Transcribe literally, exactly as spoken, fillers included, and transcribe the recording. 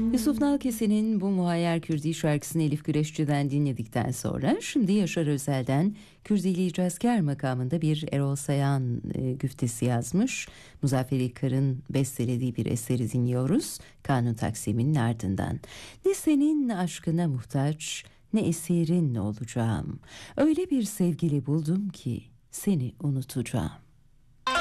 Yusuf Nalkesi'nin bu Muayyer Kürdi şarkısını Elif Güreşçi'den dinledikten sonra şimdi Yaşar Özel'den Kürdili İcazkar makamında bir Erol Sayan e, güftesi yazmış. Muzaffer İlkar'ın bestelediği bir eseri dinliyoruz Kanun Taksim'inin ardından. Ne senin aşkına muhtaç ne esirin olacağım. Öyle bir sevgili buldum ki seni unutacağım.